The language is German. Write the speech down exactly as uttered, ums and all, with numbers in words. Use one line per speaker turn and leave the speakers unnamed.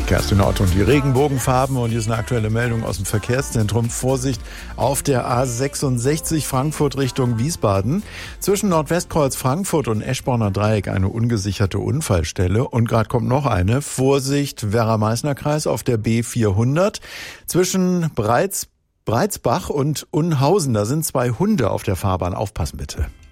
Kerstin Ott und die Regenbogenfarben, und hier ist eine aktuelle Meldung aus dem Verkehrszentrum. Vorsicht auf der A sechsundsechzig Frankfurt Richtung Wiesbaden. Zwischen Nordwestkreuz Frankfurt und Eschborner Dreieck eine ungesicherte Unfallstelle. Und gerade kommt noch eine. Vorsicht Werra-Meißner-Kreis auf der B vierhundert. Zwischen Breitz, Breitzbach und Unhausen, da sind zwei Hunde auf der Fahrbahn. Aufpassen bitte.